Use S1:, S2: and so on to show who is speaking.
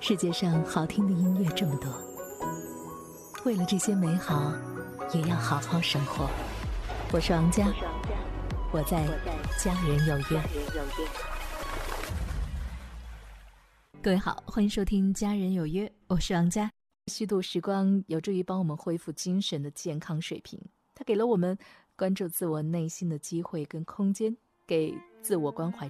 S1: 世界上好听的音乐这么多，为了这些美好，也要好好生活。我是王佳，我在家人有约。各位好，欢迎收听家人有约，我是王佳。虚度时光有助于帮我们恢复精神的健康水平，它给了我们关注自我内心的机会跟空间，给自我关怀